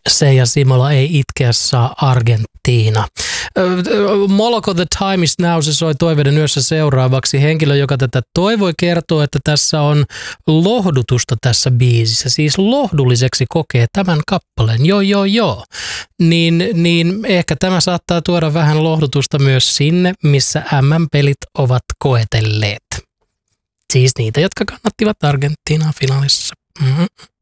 Seija Simola, ei itkeä saa Argentiina. Moloko The Time Is Now, se soi Toiveiden yössä seuraavaksi. Henkilö, joka tätä toivoi, kertoo, että tässä on lohdutusta tässä biisissä. Siis lohdulliseksi kokee tämän kappaleen. Joo. Niin ehkä tämä saattaa tuoda vähän lohdutusta myös sinne, missä MM-pelit ovat koetelleet. Siis niitä, jotka kannattivat Argentiinaa finaalissa.